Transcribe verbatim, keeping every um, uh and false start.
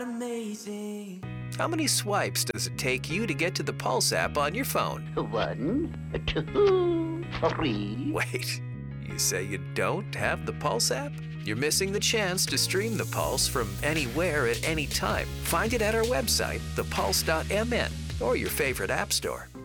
Amazing. How many swipes does it take you to get to the Pulse app on your phone? One, two, three. Wait, you say you don't have the Pulse app? You're missing the chance to stream the Pulse from anywhere at any time. Find it at our website, the pulse dot m n, or your favorite app store.